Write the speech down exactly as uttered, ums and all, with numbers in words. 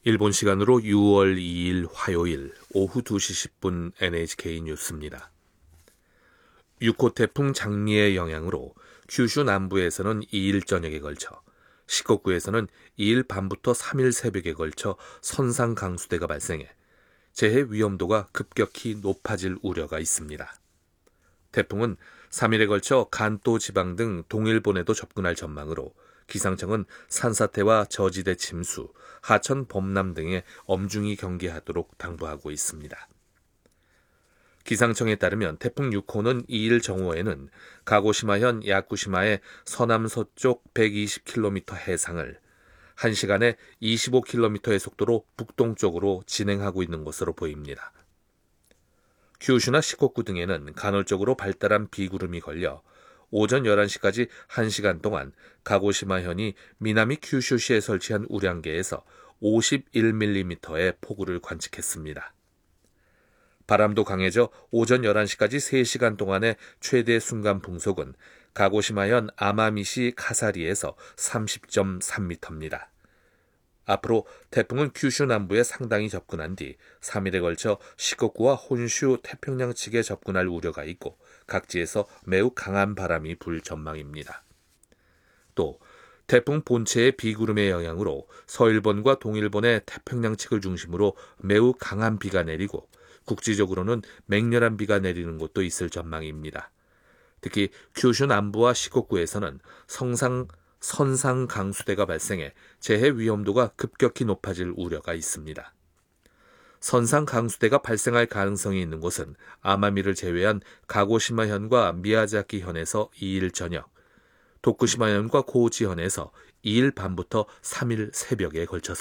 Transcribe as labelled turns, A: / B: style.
A: 일본 시간으로 유월 이일 화요일 오후 두 시 십 분 엔에이치케이 뉴스입니다. 육 호 태풍 장리의 영향으로 큐슈 남부에서는 이일 저녁에 걸쳐, 시코쿠에서는 이일 밤부터 삼일 새벽에 걸쳐 선상 강수대가 발생해 재해 위험도가 급격히 높아질 우려가 있습니다. 태풍은 삼일에 걸쳐 간토 지방 등 동일본에도 접근할 전망으로 기상청은 산사태와 저지대 침수, 하천 범람 등에 엄중히 경계하도록 당부하고 있습니다. 기상청에 따르면 태풍 육 호는 이일 정오에는 가고시마현 야쿠시마의 서남서쪽 백이십 킬로미터 해상을 한 시간에 이십오 킬로미터의 속도로 북동쪽으로 진행하고 있는 것으로 보입니다. 큐슈나 시코쿠 등에는 간헐적으로 발달한 비구름이 걸려 오전 열한 시까지 한 시간 동안 가고시마현이 미나미 큐슈시에 설치한 우량계에서 오십일 밀리미터의 폭우를 관측했습니다. 바람도 강해져 오전 열한 시까지 세 시간 동안의 최대 순간 풍속은 가고시마현 아마미시 카사리에서 삼십 점 삼 미터입니다. 앞으로 태풍은 큐슈 남부에 상당히 접근한 뒤 삼일에 걸쳐 시코쿠와 혼슈 태평양 측에 접근할 우려가 있고 각지에서 매우 강한 바람이 불 전망입니다. 또 태풍 본체의 비구름의 영향으로 서일본과 동일본의 태평양 측을 중심으로 매우 강한 비가 내리고 국지적으로는 맹렬한 비가 내리는 곳도 있을 전망입니다. 특히 큐슈 남부와 시코쿠에서는 성상 선상 강수대가 발생해 재해 위험도가 급격히 높아질 우려가 있습니다. 선상 강수대가 발생할 가능성이 있는 곳은 아마미를 제외한 가고시마현과 미야자키현에서 이일 저녁, 도쿠시마현과 고우치현에서 이일 밤부터 삼일 새벽에 걸쳐서